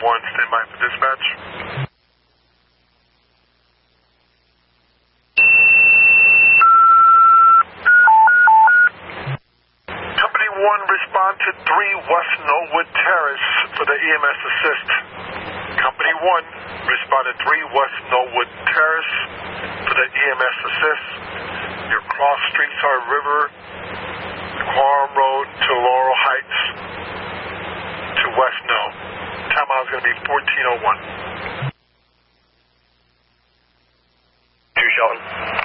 stand by for dispatch. Company 1, respond to 3 West Knollwood Terrace for the EMS assist. Company 1, respond to 3 West Knollwood Terrace for the EMS assist. Your cross streets are River, Quorum Road to Laurel Heights to West Knoll. Time out is going to be 14:01. 2 Shelton.